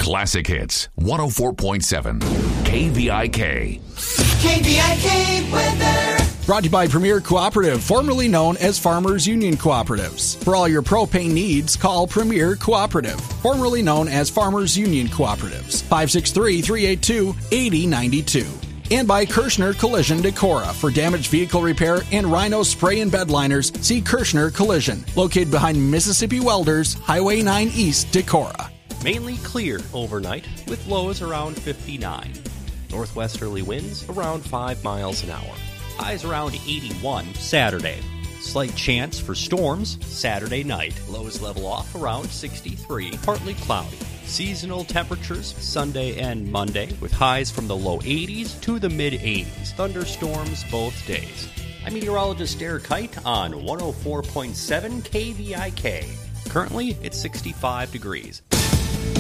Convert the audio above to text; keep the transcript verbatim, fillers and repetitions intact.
Classic Hits, one oh four point seven, K V I K. K V I K weather. Brought to you by Premier Cooperative, formerly known as Farmers Union Cooperatives. For all your propane needs, call Premier Cooperative, formerly known as Farmers Union Cooperatives. five six three, three eight two, eight oh nine two. And by Kirschner Collision Decorah. For damaged vehicle repair and Rhino spray and bed liners, see Kirschner Collision, located behind Mississippi Welders, Highway nine East, Decorah. Mainly clear overnight with lows around fifty-nine. Northwesterly winds around five miles an hour. Highs around eighty-one Saturday. Slight chance for storms Saturday night. Lows level off around sixty-three. Partly cloudy. Seasonal temperatures Sunday and Monday with highs from the low eighties to the mid eighties. Thunderstorms both days. I'm meteorologist Eric Kite on one oh four point seven K V I K. Currently, it's sixty-five degrees.